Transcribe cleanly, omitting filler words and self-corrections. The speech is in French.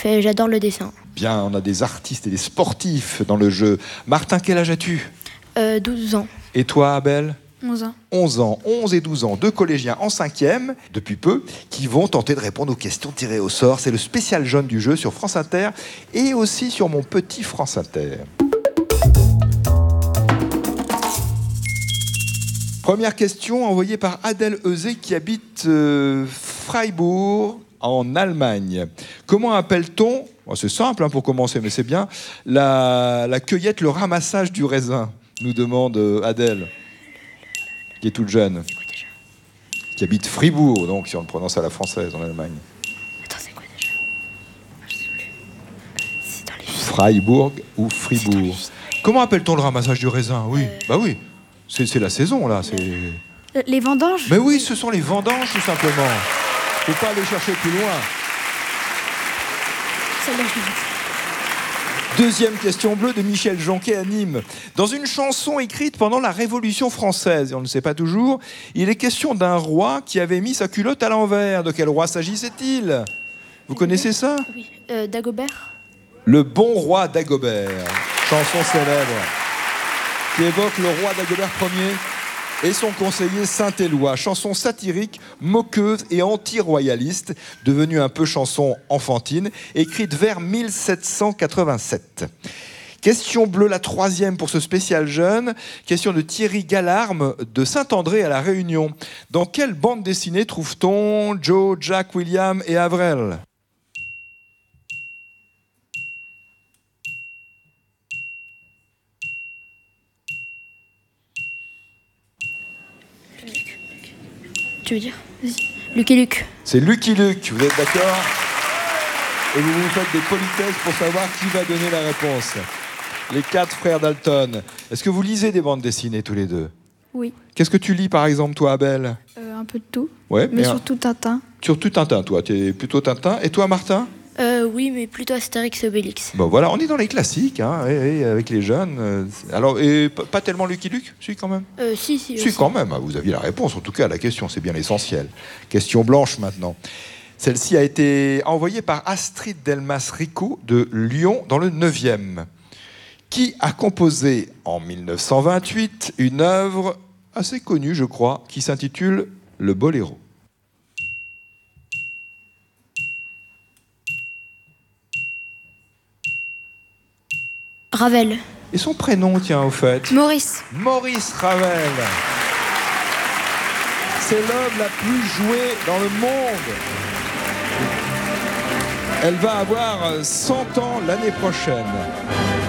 sportif et j'adore le dessin. Bien, on a des artistes et des sportifs dans le jeu. Martin, quel âge as-tu? 12 ans. Et toi, Abel? 11 ans. 11 ans, 11 et 12 ans, deux collégiens en 5e, depuis peu, qui vont tenter de répondre aux questions tirées au sort. C'est le spécial jaune du jeu sur France Inter et aussi sur mon petit France Inter. Première question envoyée par Adèle Euzé qui habite Freiburg en Allemagne. Comment appelle-t-on, c'est simple pour commencer, mais c'est bien, la cueillette, le ramassage du raisin, nous demande Adèle, qui est toute jeune, qui habite Fribourg, donc si on le prononce à la française en Allemagne. Attends, c'est quoi déjà? Je sais plus. C'est dans les films. Freiburg ou Fribourg. Comment appelle-t-on le ramassage du raisin? Oui, bah oui, c'est la saison là. Les vendanges? Mais oui, ce sont les vendanges tout simplement. Faut pas aller chercher plus loin. Celle-là, je l'ai vue. Deuxième question bleue de Michel Jonquet à Nîmes. Dans une chanson écrite pendant la Révolution française, et on ne sait pas toujours, il est question d'un roi qui avait mis sa culotte à l'envers. De quel roi s'agissait-il? Vous connaissez ça? Oui. Dagobert. Le bon roi Dagobert, chanson célèbre, qui évoque le roi Dagobert Ier et son conseiller Saint-Éloi. Chanson satirique, moqueuse et anti-royaliste, devenue un peu chanson enfantine, écrite vers 1787. Question bleue, la troisième pour ce spécial jeune. Question de Thierry Gallarme de Saint-André à La Réunion. Dans quelle bande dessinée trouve-t-on Joe, Jack, William et Avril? Tu veux dire? Vas-y. Lucky Luke. C'est Lucky Luke, vous êtes d'accord? Et vous vous faites des politesses pour savoir qui va donner la réponse. Les 4 frères Dalton. Est-ce que vous lisez des bandes dessinées tous les deux? Oui. Qu'est-ce que tu lis par exemple toi, Abel? Un peu de tout. Ouais, Mais surtout Tintin. Surtout Tintin, toi. Tu es plutôt Tintin. Et toi, Martin? Oui, mais plutôt Astérix et Obélix. Bon voilà, on est dans les classiques, hein, et avec les jeunes. Alors, et pas tellement Lucky Luke? Si, quand même. Si. Si, quand même. Vous aviez la réponse, en tout cas, à la question. C'est bien l'essentiel. Question blanche, maintenant. Celle-ci a été envoyée par Astrid Delmas-Rico de Lyon, dans le 9e, qui a composé, en 1928, une œuvre assez connue, je crois, qui s'intitule « Le Boléro ». Ravel. Et son prénom, tiens, au fait? Maurice. Maurice Ravel. C'est l'œuvre la plus jouée dans le monde. Elle va avoir 100 ans l'année prochaine.